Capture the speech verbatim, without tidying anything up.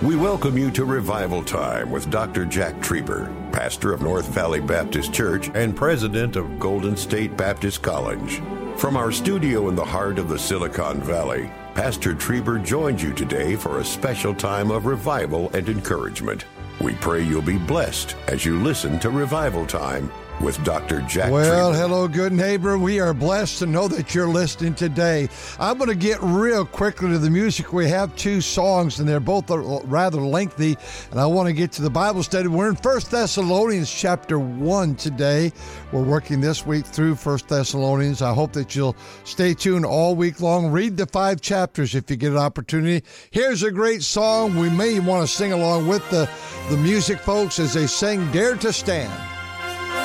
We welcome you to Revival Time with Doctor Jack Trieber, pastor of North Valley Baptist Church and president of Golden State Baptist College. From our studio in the heart of the Silicon Valley, Pastor Trieber joins you today for a special time of revival and encouragement. We pray you'll be blessed as you listen to Revival Time with Doctor Jack Well, Trieber. hello, good neighbor. We are blessed to know that you're listening today. I'm going to get real quickly to the music. We have two songs, and they're both rather lengthy, and I want to get to the Bible study. We're in First Thessalonians chapter one today. We're working this week through First Thessalonians. I hope that you'll stay tuned all week long. Read the five chapters if you get an opportunity. Here's a great song. We may want to sing along with the, the music folks as they sing Dare to Stand.